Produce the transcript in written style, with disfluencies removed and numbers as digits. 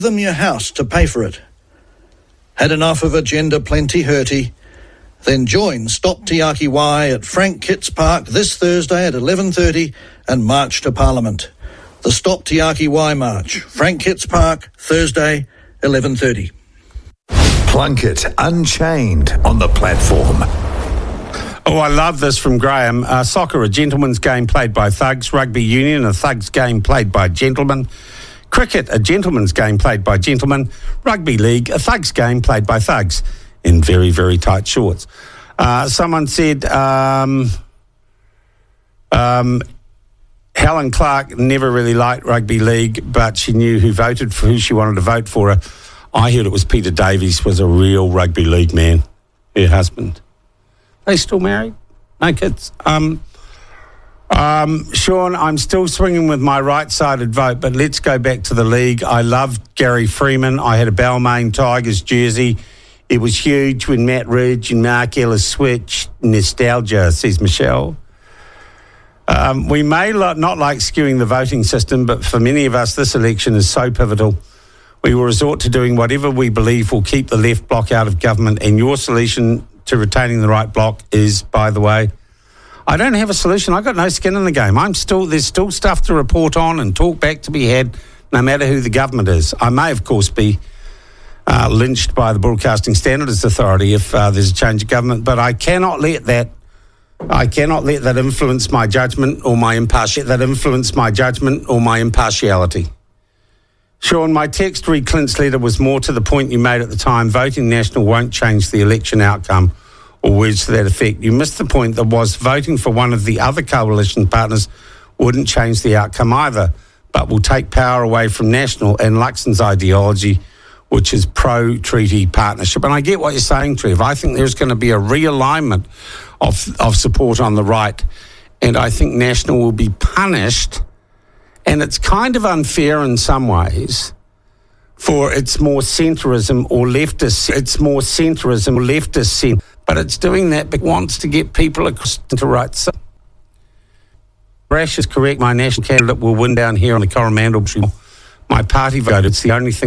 them your house to pay for it. Had enough of agenda plenty hurty? Then join Stop Te Ake Wai at Frank Kitts Park this Thursday at 11:30 and march to Parliament. The Stop Te Ake Wai March, Frank Kitts Park, Thursday, 11:30. Plunkett Unchained on the platform. Oh, I love this from Graham. Soccer, a gentleman's game played by thugs. Rugby union, a thug's game played by gentlemen. Cricket, a gentleman's game played by gentlemen. Rugby league, a thug's game played by thugs in very, very tight shorts. Someone said Helen Clark never really liked rugby league, but she knew who she wanted to vote for her. I heard it was Peter Davies was a real rugby league man, her husband. They still married? No kids? Sean, I'm still swinging with my right-sided vote, but let's go back to the league. I loved Gary Freeman. I had a Balmain Tigers jersey. It was huge when Matt Ridge and Mark Ellis switched. Nostalgia, says Michelle. We may not like skewing the voting system, but for many of us, this election is so pivotal. We will resort to doing whatever we believe will keep the left bloc out of government, and your solution to retaining the right bloc is, by the way, I don't have a solution. I've got no skin in the game. There's still stuff to report on and talk back to be had, no matter who the government is. I may, of course, be lynched by the Broadcasting Standards Authority if there's a change of government, but I cannot let that influence my judgment or my impartiality. Sean, my text read Clint's letter was more to the point you made at the time. Voting National won't change the election outcome, or words to that effect. You missed the point that was voting for one of the other coalition partners wouldn't change the outcome either, but will take power away from National and Luxon's ideology, which is pro-treaty partnership. And I get what you're saying, Trev. I think there's going to be a realignment of support on the right, and I think National will be punished, and it's kind of unfair in some ways for its more centrism or leftist. But it's doing that because it wants to get people across to right side. Rash is correct. My National candidate will win down here on the Coromandel. My party vote. It's the only thing